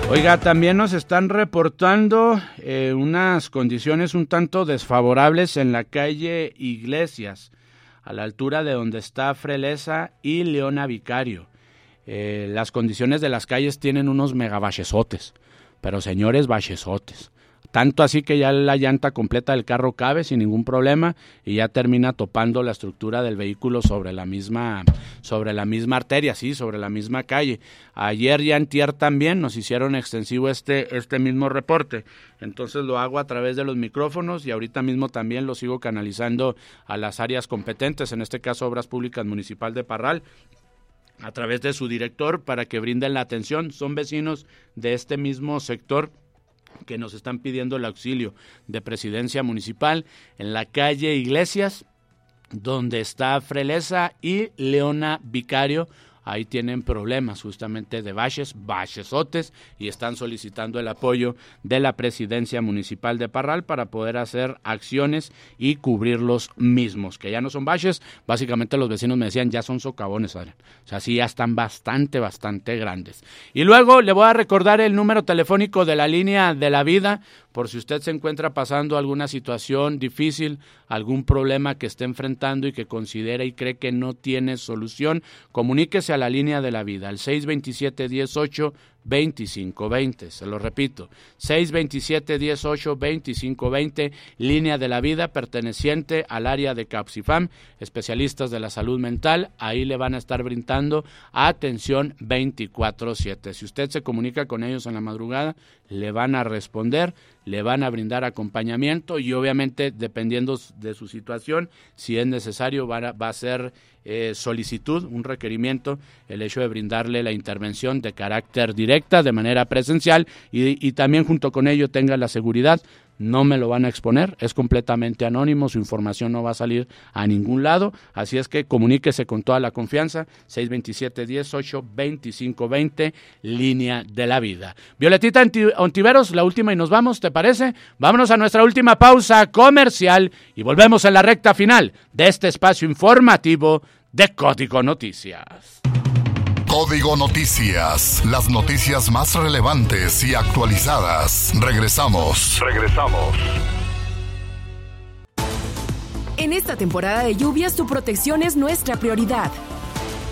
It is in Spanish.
Oiga, también nos están reportando unas condiciones un tanto desfavorables en la calle Iglesias, a la altura de donde está Freleza y Leona Vicario. Las condiciones de las calles tienen unos megabachesotes, pero señores bachesotes. Tanto así que ya la llanta completa del carro cabe sin ningún problema y ya termina topando la estructura del vehículo sobre la misma arteria, sí, sobre la misma calle. Ayer y antier también nos hicieron extensivo este mismo reporte. Entonces lo hago a través de los micrófonos y ahorita mismo también lo sigo canalizando a las áreas competentes, en este caso Obras Públicas Municipal de Parral, a través de su director para que brinden la atención. Son vecinos de este mismo sector que nos están pidiendo el auxilio de Presidencia Municipal en la calle Iglesias, donde está Freleza y Leona Vicario. Ahí tienen problemas justamente de bachesotes y están solicitando el apoyo de la Presidencia Municipal de Parral para poder hacer acciones y cubrir los mismos, que ya no son baches, básicamente los vecinos me decían ya son socavones, Adrián. O sea, sí ya están bastante grandes. Y luego le voy a recordar el número telefónico de la línea de la vida, por si usted se encuentra pasando alguna situación difícil, algún problema que esté enfrentando y que considera y cree que no tiene solución, comuníquese a la línea de la vida, al 627-18-2520, se lo repito, 627-18-2520, línea de la vida perteneciente al área de Capsifam, especialistas de la salud mental, ahí le van a estar brindando atención 24/7. Si usted se comunica con ellos en la madrugada, le van a responder, le van a brindar acompañamiento y obviamente dependiendo de su situación, si es necesario va a ser solicitud, un requerimiento, el hecho de brindarle la intervención de carácter directa, de manera presencial y también junto con ello tenga la seguridad. No me lo van a exponer, es completamente anónimo, su información no va a salir a ningún lado, así es que comuníquese con toda la confianza, 627-18-2520, línea de la vida. Violetita Ontiveros, la última y nos vamos, ¿te parece? Vámonos a nuestra última pausa comercial y volvemos en la recta final de este espacio informativo de Código Noticias. Código Noticias, las noticias más relevantes y actualizadas. Regresamos. En esta temporada de lluvias, tu protección es nuestra prioridad.